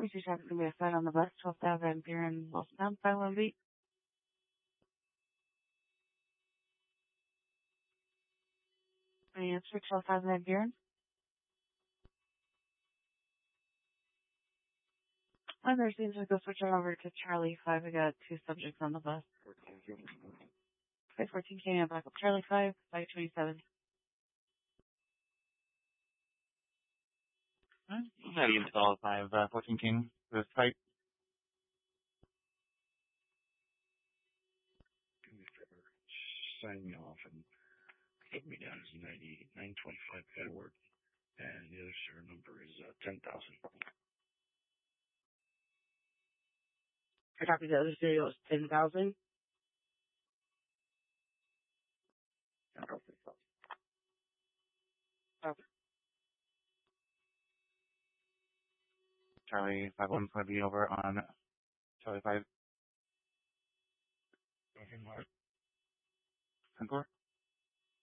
42 traffic going to be a flight on the bus, 12th Ave, Van Buren, Wilsontown, 518. Any answer, 12th Ave, Van Buren? On there seems to go switch over to Charlie 5. We got 2 subjects on the bus. 514 Canyon back up. Charlie 5, 527. How do you install 514 King for this fight? Sign me off and put me down as 925 Edward, and the other serial number is 10,000. I copied the other serial is 10,000. Okay. Charlie 51's going to be over on Charlie 5. 10-4.